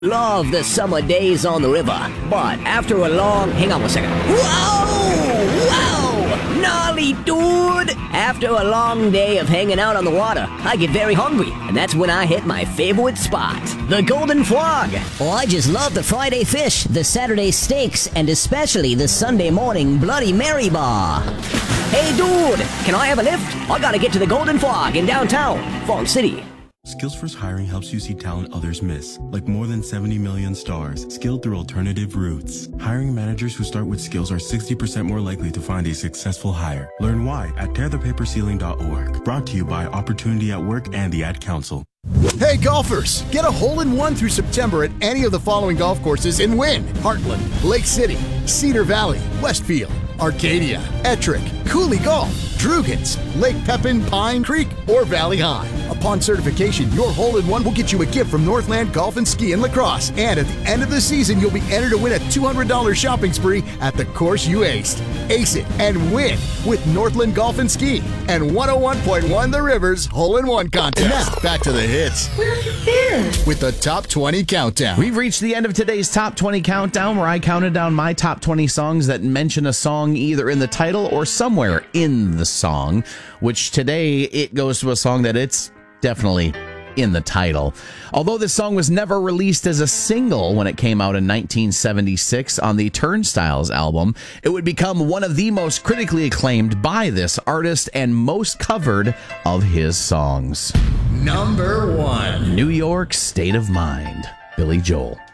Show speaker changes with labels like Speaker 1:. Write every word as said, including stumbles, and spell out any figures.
Speaker 1: Love the summer days on the river, but after a long... Hang on one second. Whoa! Whoa! Gnarly, dude! After a long day of hanging out on the water, I get very hungry, and that's when I hit my favorite spot, the Golden Frog.
Speaker 2: Oh, I just love the Friday fish, the Saturday steaks, and especially the Sunday morning Bloody Mary bar.
Speaker 1: Hey, dude! Can I have a lift? I gotta get to the Golden Frog in downtown, Frog City.
Speaker 3: Skillsforce Hiring helps you see talent others miss, like more than seventy million stars, skilled through alternative routes. Hiring managers who start with skills are sixty percent more likely to find a successful hire. Learn why at tear the paper ceiling dot org. Brought to you by Opportunity at Work and the Ad Council.
Speaker 4: Hey golfers, get a hole-in-one through September at any of the following golf courses and win: Heartland, Lake City, Cedar Valley, Westfield, Arcadia, Ettrick, Cooley Golf, Drugans, Lake Pepin, Pine Creek, or Valley High. Upon certification, your hole-in-one will get you a gift from Northland Golf and Ski and Lacrosse. And at the end of the season, you'll be entered to win a two hundred dollars shopping spree at the course you aced. Ace it and win with Northland Golf and Ski and one oh one point one The Rivers Hole-in-One Contest. And now, back to the hits.
Speaker 5: Where have you been?
Speaker 4: With the Top twenty Countdown.
Speaker 6: We've reached the end of today's Top twenty Countdown, where I counted down my top twenty songs that mention a song either in the title or somewhere in the song, which today it goes to a song that it's definitely in the title. Although this song was never released as a single when it came out in nineteen seventy-six on the Turnstiles album, it would become one of the most critically acclaimed by this artist and most covered of his songs.
Speaker 4: Number one.
Speaker 6: New York State of Mind, Billy Joel.